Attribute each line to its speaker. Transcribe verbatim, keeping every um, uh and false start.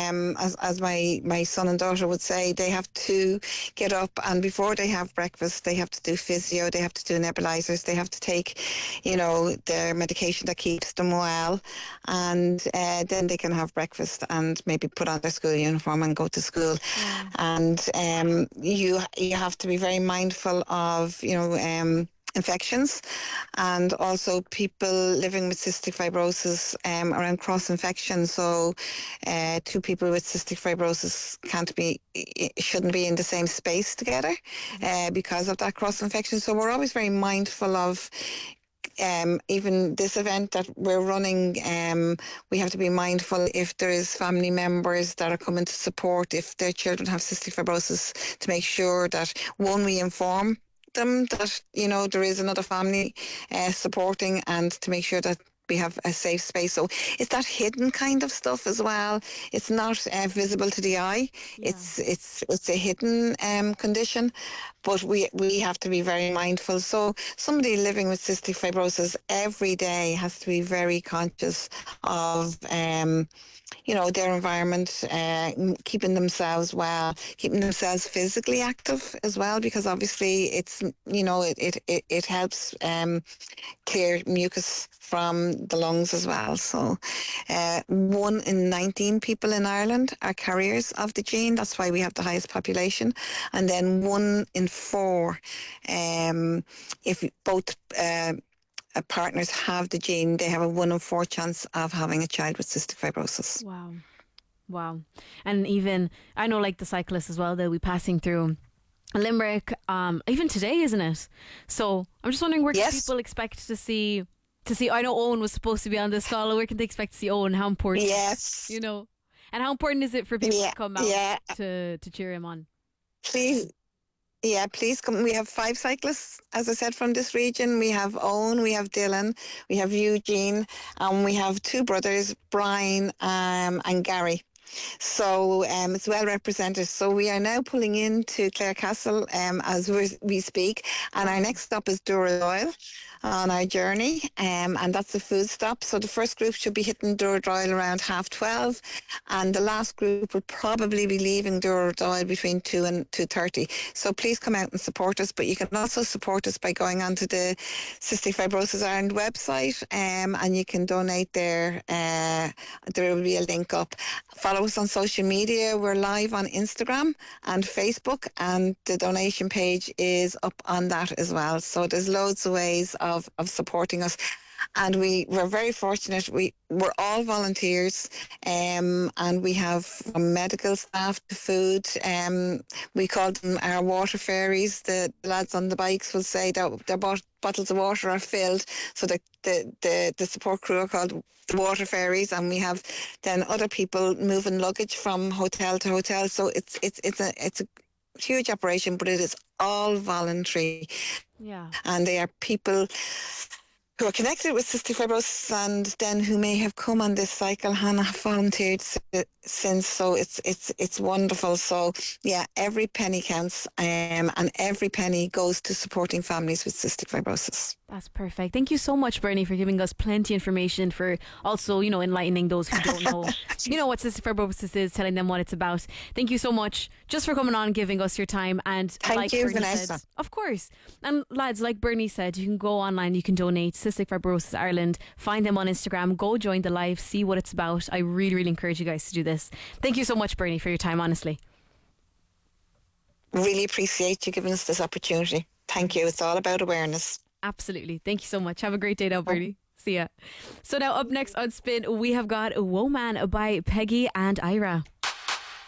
Speaker 1: um, as, as my, my son and daughter would say, they have to get up, and before they have breakfast, they have to do physio, they have to do nebulizers, they have to take, you know, their medication that keeps them well, and uh, then they can have breakfast and maybe put on their school uniform and go to school. Yeah. And um, you you have to be very mindful of, you know, um, infections, and also people living with cystic fibrosis um, around cross infection. So uh, two people with cystic fibrosis can't be, shouldn't be in the same space together uh, because of that cross infection. So we're always very mindful of Um, even this event that we're running, um, we have to be mindful if there is family members that are coming to support, if their children have cystic fibrosis, to make sure that, one, we inform them that, you know, there is another family uh, supporting, and to make sure that we have a safe space. So it's that hidden kind of stuff as well. It's not uh, visible to the eye. Yeah. It's it's it's a hidden um, condition, but we we have to be very mindful. So somebody living with cystic fibrosis every day has to be very conscious of um, you know, their environment, uh, keeping themselves well, keeping themselves physically active as well, because obviously it's, you know, it it it, it helps um, clear mucus from the lungs as well. So uh, one in nineteen people in Ireland are carriers of the gene. That's why we have the highest population. And then one in four, um, if both uh, partners have the gene, they have a one in four chance of having a child with cystic fibrosis.
Speaker 2: Wow. Wow. And even, I know, like the cyclists as well, they'll be passing through Limerick, um, even today, isn't it? So I'm just wondering, where can yes. people expect to see, to see, I know Owen was supposed to be on this call, where can they expect to see Owen? How important,
Speaker 1: yes.
Speaker 2: you know, and how important is it for people
Speaker 1: yeah.
Speaker 2: to come out
Speaker 1: yeah.
Speaker 2: to, to cheer him on?
Speaker 1: Please. Yeah, please come. We have five cyclists, as I said, from this region. We have Owen, we have Dylan, we have Eugene, and we have two brothers, Brian um, and Gary. So um, it's well represented. So we are now pulling into Clarecastle um, as we we speak, and our next stop is Dooradoyle on our journey, um, and that's a food stop. So the first group should be hitting Dooradoyle around half twelve, and the last group will probably be leaving Dooradoyle between two and two thirty. So please come out and support us. But you can also support us by going onto the Cystic Fibrosis Ireland website, um, and you can donate there. Uh, there will be a link up. Follow us on social media. We're live on Instagram and Facebook, and the donation page is up on that as well. So there's loads of ways of, of supporting us. And we, we're very fortunate. We, we're all volunteers, um, and we have from medical staff to food. Um, we call them our water fairies. The lads on the bikes will say that their bot- bottles of water are filled. So the, the, the, the support crew are called the water fairies, and we have then other people moving luggage from hotel to hotel. So it's it's it's a it's a huge operation, but it is all voluntary.
Speaker 2: Yeah,
Speaker 1: and they are people who are connected with cystic fibrosis, and then who may have come on this cycle and have volunteered since. So it's it's it's wonderful. So yeah, every penny counts, um, and every penny goes to supporting families with cystic fibrosis.
Speaker 2: That's perfect. Thank you so much, Bernie, for giving us plenty of information, for also, you know, enlightening those who don't know, you know, what cystic fibrosis is, telling them what it's about. Thank you so much just for coming on, giving us your time. And
Speaker 1: Thank
Speaker 2: like
Speaker 1: you,
Speaker 2: Bernie
Speaker 1: Vanessa.
Speaker 2: said, of course. And lads, like Bernie said, you can go online, you can donate. Cystic Fibrosis Ireland, find them on Instagram, go join the live, see what it's about. I really, really encourage you guys to do this. Thank you so much, Bernie, for your time, honestly.
Speaker 1: Really appreciate you giving us this opportunity. Thank you. It's all about awareness.
Speaker 2: Absolutely. Thank you so much. Have a great day now, Bernie. See ya. So now up next on Spin, we have got Woman by Peggy and Ira.